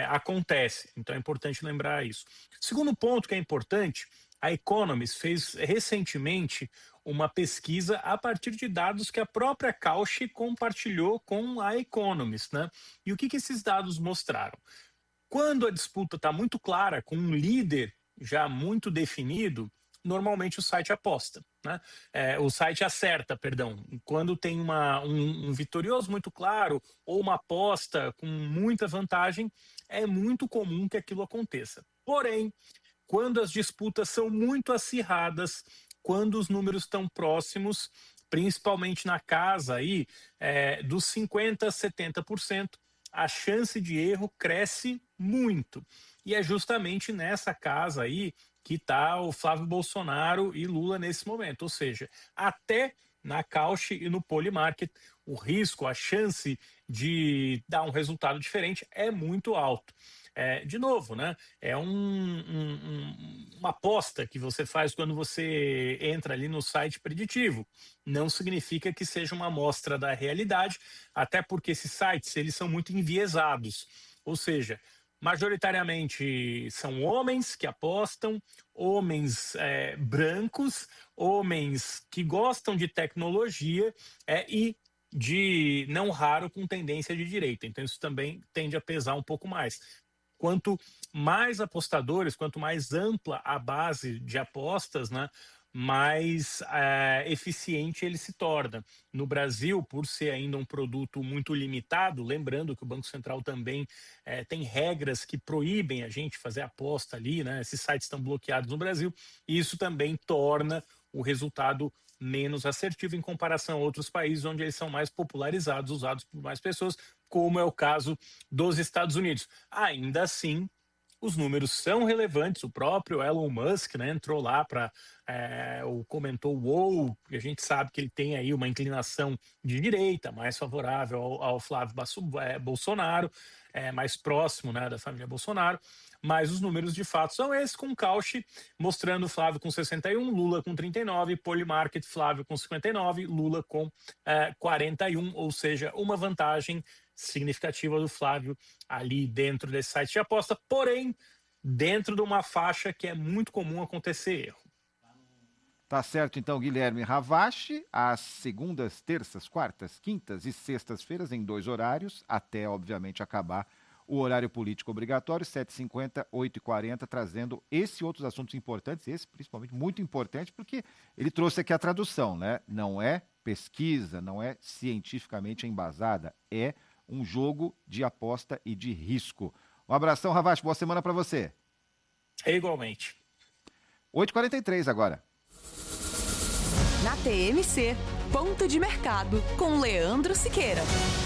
acontece. Então é importante lembrar isso. Segundo ponto que é importante, a Economist fez recentemente uma pesquisa a partir de dados que a própria Cauchy compartilhou com a Economist, né? E o que esses dados mostraram? Quando a disputa está muito clara, com um líder já muito definido, normalmente o site aposta, né? O site acerta, perdão. Quando tem um vitorioso muito claro ou uma aposta com muita vantagem, é muito comum que aquilo aconteça. Porém, quando as disputas são muito acirradas, quando os números estão próximos, principalmente na casa aí, dos 50% a 70%, a chance de erro cresce muito. E é justamente nessa casa aí que está o Flávio Bolsonaro e Lula nesse momento. Ou seja, até na Cauchy e no Polymarket, o risco, a chance de dar um resultado diferente é muito alto. De novo, né? É uma aposta que você faz quando você entra ali no site preditivo. Não significa que seja uma amostra da realidade, até porque esses sites eles são muito enviesados. Ou seja, majoritariamente são homens que apostam, homens brancos, homens que gostam de tecnologia e de não raro com tendência de direita. Então isso também tende a pesar um pouco mais. Quanto mais apostadores, quanto mais ampla a base de apostas, né, mais eficiente ele se torna. No Brasil, por ser ainda um produto muito limitado, lembrando que o Banco Central também tem regras que proíbem a gente fazer aposta ali, né? Esses sites estão bloqueados no Brasil, e isso também torna o resultado menos assertivo em comparação a outros países onde eles são mais popularizados, usados por mais pessoas, como é o caso dos Estados Unidos. Ainda assim, os números são relevantes. O próprio Elon Musk, né, entrou lá para comentou o e a gente sabe que ele tem aí uma inclinação de direita, mais favorável ao Flávio Bolsonaro, mais próximo, né, da família Bolsonaro. Mas os números de fato são esses, com Cauchy mostrando Flávio com 61, Lula com 39, Polymarket, Flávio com 59, Lula com 41, ou seja, uma vantagem significativa do Flávio ali dentro desse site de aposta, porém, dentro de uma faixa que é muito comum acontecer erro. Tá certo, então, Guilherme Ravache, às segundas, terças, quartas, quintas e sextas-feiras, em 2 horários, até, obviamente, acabar o horário político obrigatório, 7h50, 8h40, trazendo esse e outros assuntos importantes, esse principalmente muito importante, porque ele trouxe aqui a tradução, né? Não é pesquisa, não é cientificamente embasada, é um jogo de aposta e de risco. Um abração, Ravache, boa semana para você. Igualmente. 8h43 agora. Na TMC, ponto de mercado com Leandro Siqueira.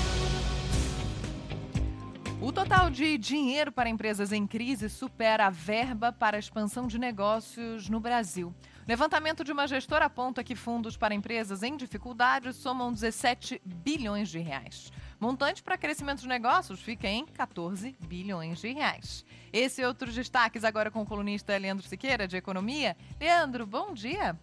O total de dinheiro para empresas em crise supera a verba para a expansão de negócios no Brasil. O levantamento de uma gestora aponta que fundos para empresas em dificuldades somam 17 bilhões de reais. Montante para crescimento de negócios fica em 14 bilhões de reais. Esse e outros destaques agora com o colunista Leandro Siqueira, de Economia. Leandro, bom dia.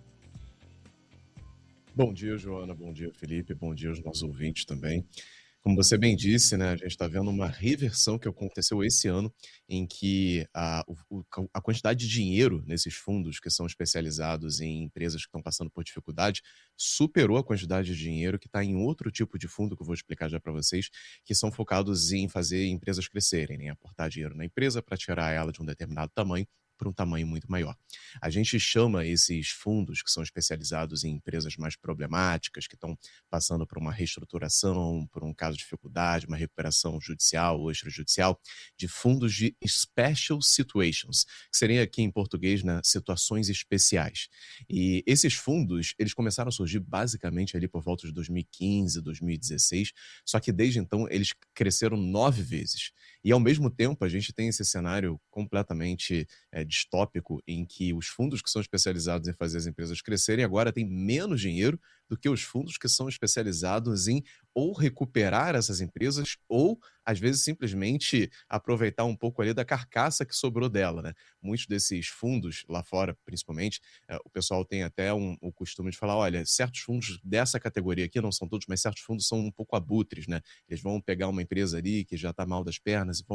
Bom dia, Joana. Bom dia, Felipe. Bom dia aos nossos ouvintes também. Como você bem disse, né, a gente está vendo uma reversão que aconteceu esse ano, em que a quantidade de dinheiro nesses fundos que são especializados em empresas que estão passando por dificuldade superou a quantidade de dinheiro que está em outro tipo de fundo, que eu vou explicar já para vocês, que são focados em fazer empresas crescerem, né, aportar dinheiro na empresa para tirar ela de um determinado tamanho para um tamanho muito maior. A gente chama esses fundos que são especializados em empresas mais problemáticas, que estão passando por uma reestruturação, por um caso de dificuldade, uma recuperação judicial ou extrajudicial, de fundos de special situations, que seria aqui em português, né, situações especiais. E esses fundos, eles começaram a surgir basicamente ali por volta de 2015, 2016, só que desde então eles cresceram 9 vezes. E ao mesmo tempo a gente tem esse cenário completamente distópico, em que os fundos que são especializados em fazer as empresas crescerem agora têm menos dinheiro do que os fundos que são especializados em ou recuperar essas empresas ou, às vezes, simplesmente aproveitar um pouco ali da carcaça que sobrou dela, né? Muitos desses fundos, lá fora principalmente, o pessoal tem até o costume de falar, olha, certos fundos dessa categoria aqui, não são todos, mas certos fundos são um pouco abutres, né? Eles vão pegar uma empresa ali que já está mal das pernas e vão